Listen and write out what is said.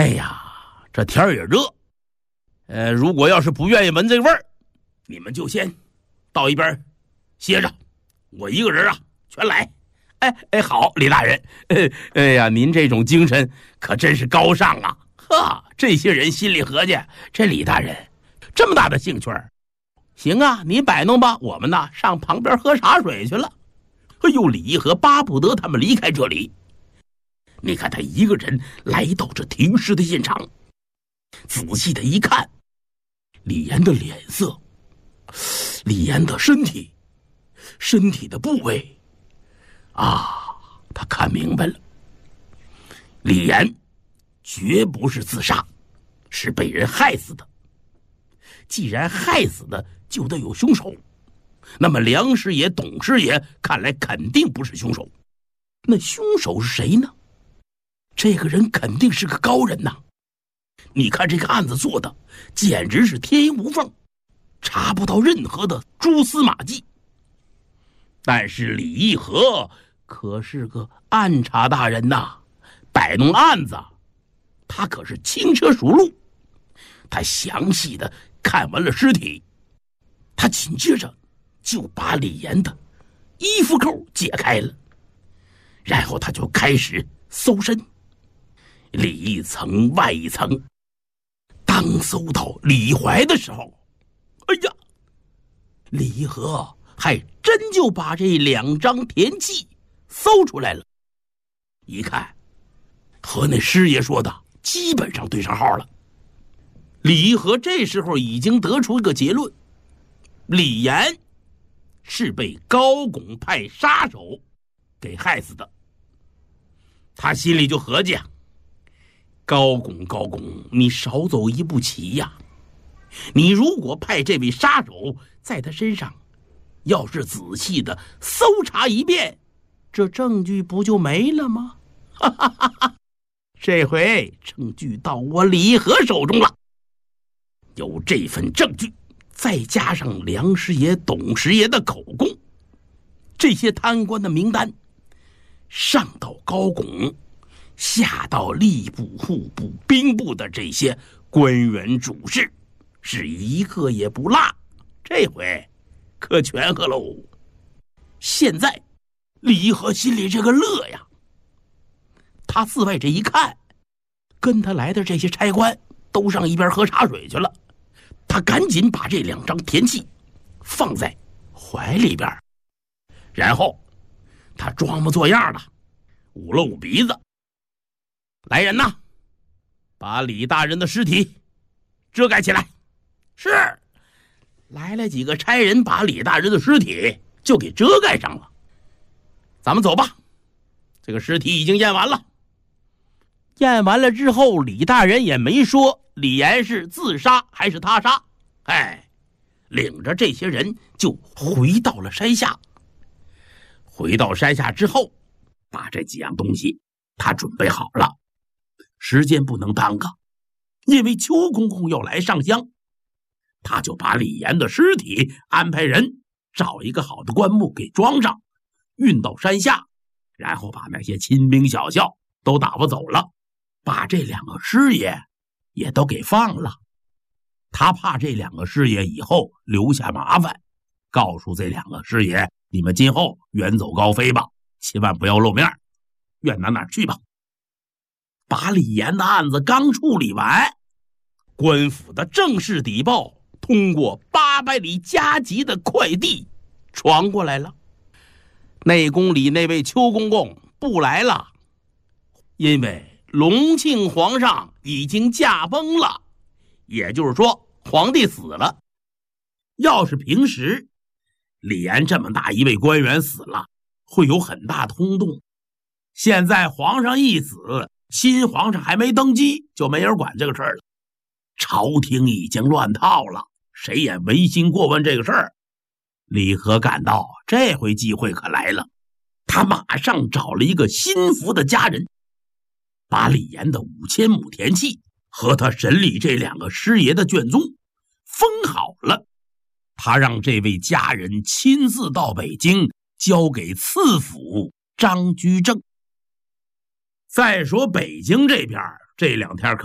哎呀，这天儿也热，如果要是不愿意闻这味儿，你们就先到一边歇着，我一个人啊全来。好，李大人，哎呀，您这种精神可真是高尚啊！呵，这些人心里合计，这李大人这么大的兴趣儿，行啊，你摆弄吧，我们呢上旁边喝茶水去了。哎呦，李义和巴不得他们离开这里。你看他一个人来到这停尸的现场，仔细的一看，李岩的脸色，李岩的身体的部位啊，他看明白了，李岩绝不是自杀，是被人害死的。既然害死的，就得有凶手。那么梁师爷、董师爷看来肯定不是凶手。那凶手是谁呢？这个人肯定是个高人呐！你看这个案子做的简直是天衣无缝，查不到任何的蛛丝马迹。但是李义和可是个暗查大人呐，摆弄案子他可是轻车熟路。他详细的看完了尸体，他紧接着就把李岩的衣服扣解开了，然后他就开始搜身，里一层外一层。当搜到李怀的时候，哎呀，李义和还真就把这2张田契搜出来了。一看，和那师爷说的基本上对上号了。李义和这时候已经得出一个结论，李岩是被高拱派杀手给害死的。他心里就合计啊，高拱，你少走一步棋呀！你如果派这位杀手在他身上要是仔细的搜查一遍，这证据不就没了吗？哈哈哈哈！这回证据到我李义和手中了。有这份证据，再加上梁师爷、董师爷的口供，这些贪官的名单上到高拱，下到吏部、户部、兵部的这些官员主事，是一个也不落。这回可全和喽！现在李义和心里这个乐呀，他自外这一看，跟他来的这些差官都上一边喝茶水去了。他赶紧把这2张田契放在怀里边，然后他装模作样的捂了捂鼻子。来人呐，把李大人的尸体遮盖起来。是，来了几个差人，把李大人的尸体就给遮盖上了。咱们走吧，这个尸体已经验完了。验完了之后，李大人也没说李岩是自杀还是他杀，领着这些人就回到了山下。回到山下之后，把这几样东西他准备好了，时间不能耽搁，因为邱公公要来上香，他就把李岩的尸体安排人找一个好的棺木给装上，运到山下，然后把那些亲兵小校都打发走了，把这2个师爷也都给放了。他怕这2个师爷以后留下麻烦，告诉这2个师爷，你们今后远走高飞吧，千万不要露面，愿哪去吧。把李岩的案子刚处理完，官府的正式底报通过800里加急的快递传过来了。内宫里那位邱公公不来了，因为隆庆皇上已经驾崩了，也就是说皇帝死了。要是平时李岩这么大一位官员死了，会有很大的轰动。现在皇上一死，新皇上还没登基，就没人管这个事儿了。朝廷已经乱套了，谁也没心过问这个事儿。李和感到这回机会可来了，他马上找了一个心腹的家人，把李岩的5000亩田契和他审理这2个师爷的卷宗封好了。他让这位家人亲自到北京交给赐府张居正。再说北京这边，这2天可